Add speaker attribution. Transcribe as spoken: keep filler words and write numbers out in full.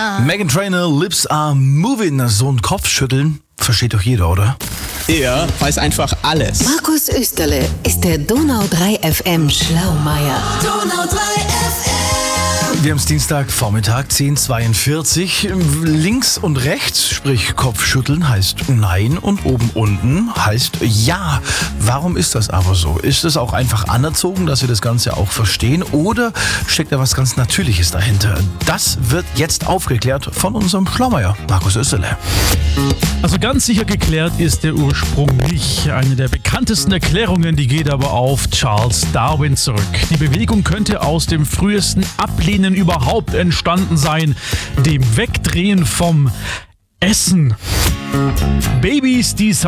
Speaker 1: Meghan Trainor, Lips are moving. So ein Kopfschütteln versteht doch jeder, oder?
Speaker 2: Er weiß einfach alles.
Speaker 3: Markus Österle ist der Donau drei F M Schlaumeier.
Speaker 4: Donau drei F M.
Speaker 1: Wir haben es Dienstag Vormittag, zehn Uhr zweiundvierzig. Links und rechts, sprich Kopfschütteln heißt Nein und oben unten heißt Ja. Warum ist das aber so? Ist es auch einfach anerzogen, dass wir das Ganze auch verstehen? Oder steckt da was ganz Natürliches dahinter? Das wird jetzt aufgeklärt von unserem Schlaumeier, Markus Österle.
Speaker 5: Also ganz sicher geklärt ist der Ursprung nicht. Eine der bekanntesten Erklärungen, die geht aber auf Charles Darwin zurück. Die Bewegung könnte aus dem frühesten Ablehnen überhaupt entstanden sein, dem Wegdrehen vom Essen. Babys, die